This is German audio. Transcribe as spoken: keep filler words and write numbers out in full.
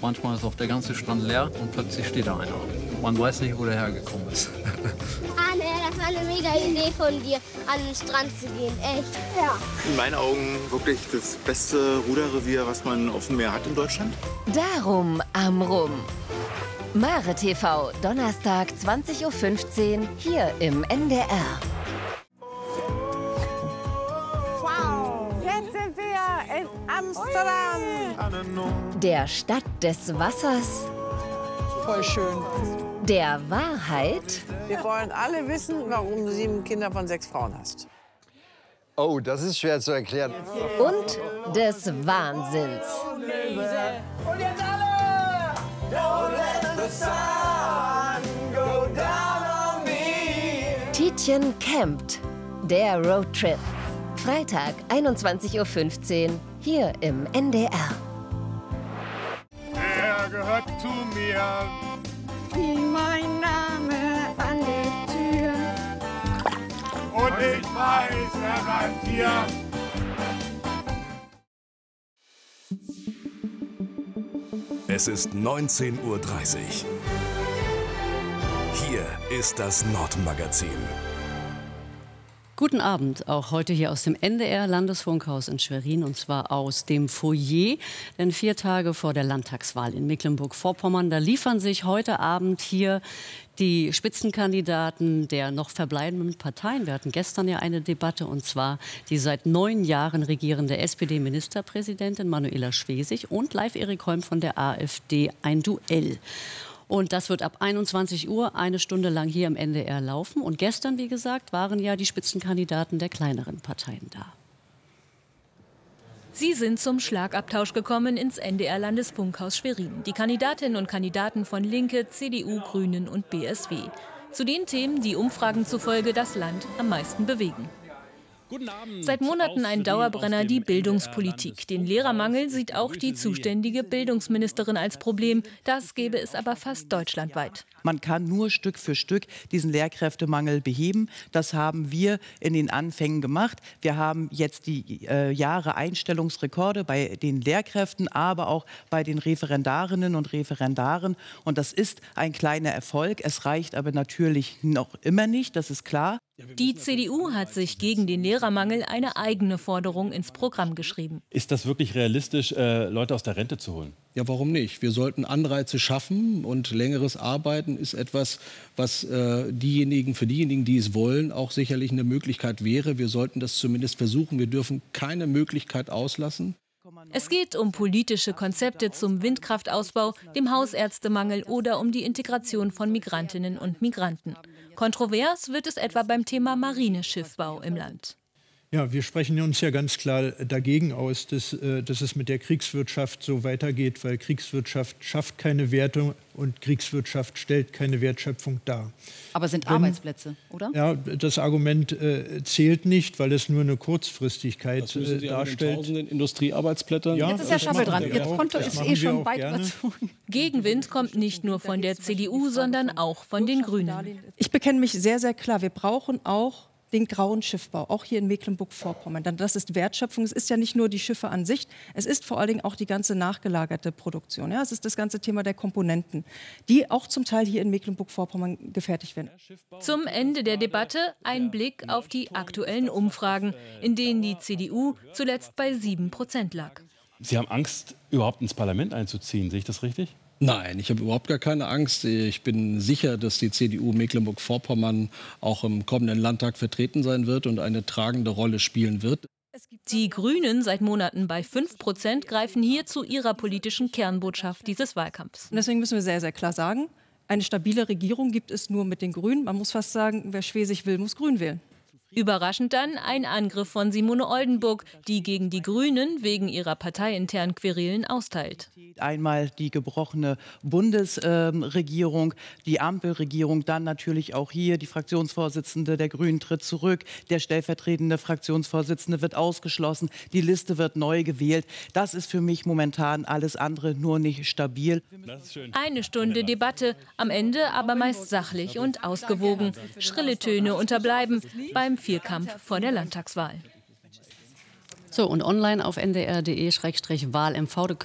Manchmal ist auch der ganze Strand leer und plötzlich steht da einer. Man weiß nicht, wo der hergekommen ist. Ah, ne, das war eine mega Idee von dir, an den Strand zu gehen, echt. Ja. In meinen Augen wirklich das beste Ruderrevier, was man auf dem Meer hat in Deutschland. Darum am Rum. Mare T V, Donnerstag zwanzig Uhr fünfzehn, hier im N D R. Wow, jetzt sind wir in Amsterdam. Der Stadt des Wassers. Voll schön. Der Wahrheit. Wir wollen alle wissen, warum du sieben Kinder von sechs Frauen hast. Oh, das ist schwer zu erklären. Und des Wahnsinns. Und jetzt alle! Don't let the sun go down on me. Tietjen campt. Der Roadtrip. Freitag, einundzwanzig Uhr fünfzehn, hier im N D R. Er gehört zu mir. Wie mein Name an der Tür. Und ich weiß, er bleibt hier. Es ist neunzehn Uhr dreißig. Hier ist das Nordmagazin. Guten Abend, auch heute hier aus dem N D R Landesfunkhaus in Schwerin, und zwar aus dem Foyer. Denn vier Tage vor der Landtagswahl in Mecklenburg-Vorpommern, da liefern sich heute Abend hier die Spitzenkandidaten der noch verbleibenden Parteien. Wir hatten gestern ja eine Debatte, und zwar die seit neun Jahren regierende S P D-Ministerpräsidentin Manuela Schwesig und Live-Erik Holm von der AfD, ein Duell. Und das wird ab einundzwanzig Uhr eine Stunde lang hier im N D R laufen. Und gestern, wie gesagt, waren ja die Spitzenkandidaten der kleineren Parteien da. Sie sind zum Schlagabtausch gekommen ins N D R-Landesfunkhaus Schwerin. Die Kandidatinnen und Kandidaten von Linke, C D U, Grünen und B S W. Zu den Themen, die Umfragen zufolge das Land am meisten bewegen. Seit Monaten ein Dauerbrenner, die Bildungspolitik. Den Lehrermangel sieht auch die zuständige Bildungsministerin als Problem. Das gäbe es aber fast deutschlandweit. Man kann nur Stück für Stück diesen Lehrkräftemangel beheben. Das haben wir in den Anfängen gemacht. Wir haben jetzt die äh, Jahre Einstellungsrekorde bei den Lehrkräften, aber auch bei den Referendarinnen und Referendaren. Und das ist ein kleiner Erfolg. Es reicht aber natürlich noch immer nicht, das ist klar. Die C D U hat sich gegen den Lehrermangel eine eigene Forderung ins Programm geschrieben. Ist das wirklich realistisch, äh, Leute aus der Rente zu holen? Ja, warum nicht? Wir sollten Anreize schaffen, und längeres Arbeiten ist etwas, was äh, diejenigen, für diejenigen, die es wollen, auch sicherlich eine Möglichkeit wäre. Wir sollten das zumindest versuchen. Wir dürfen keine Möglichkeit auslassen. Es geht um politische Konzepte zum Windkraftausbau, dem Hausärztemangel oder um die Integration von Migrantinnen und Migranten. Kontrovers wird es etwa beim Thema Marineschiffbau im Land. Ja, wir sprechen uns ja ganz klar dagegen aus, dass, dass es mit der Kriegswirtschaft so weitergeht, weil Kriegswirtschaft schafft keine Werte und Kriegswirtschaft stellt keine Wertschöpfung dar. Aber sind Wenn, Arbeitsplätze, oder? Ja, das Argument äh, zählt nicht, weil es nur eine Kurzfristigkeit das müssen Sie äh, darstellt. Tausenden Industriearbeitsplätze. Ja, jetzt ist ja Schaffel dran. Jetzt Konto ist eh schon weit überzogen. Gegenwind kommt nicht nur von der C D U, sondern auch von den Grünen. Ich bekenne mich sehr, sehr klar. Wir brauchen auch den grauen Schiffbau, auch hier in Mecklenburg-Vorpommern. Denn das ist Wertschöpfung. Es ist ja nicht nur die Schiffe an sich, es ist vor allen Dingen auch die ganze nachgelagerte Produktion. Ja, es ist das ganze Thema der Komponenten, die auch zum Teil hier in Mecklenburg-Vorpommern gefertigt werden. Zum Ende der Debatte ein Blick auf die aktuellen Umfragen, in denen die C D U zuletzt bei sieben Prozent lag. Sie haben Angst, überhaupt ins Parlament einzuziehen. Sehe ich das richtig? Nein, ich habe überhaupt gar keine Angst. Ich bin sicher, dass die C D U Mecklenburg-Vorpommern auch im kommenden Landtag vertreten sein wird und eine tragende Rolle spielen wird. Die Grünen, seit Monaten bei fünf Prozent, greifen hier zu ihrer politischen Kernbotschaft dieses Wahlkampfs. Und deswegen müssen wir sehr, sehr klar sagen, eine stabile Regierung gibt es nur mit den Grünen. Man muss fast sagen, wer Schwesig will, muss Grün wählen. Überraschend dann ein Angriff von Simone Oldenburg, die gegen die Grünen wegen ihrer parteiinternen Querelen austeilt. Einmal die gebrochene Bundesregierung, die Ampelregierung, dann natürlich auch hier die Fraktionsvorsitzende der Grünen tritt zurück, der stellvertretende Fraktionsvorsitzende wird ausgeschlossen, die Liste wird neu gewählt. Das ist für mich momentan alles andere nur nicht stabil. Eine Stunde Debatte, am Ende aber meist sachlich und ausgewogen. Schrille Töne unterbleiben beim Vierkampf vor der Landtagswahl. So, und online auf n d r punkt d e slash wahl m v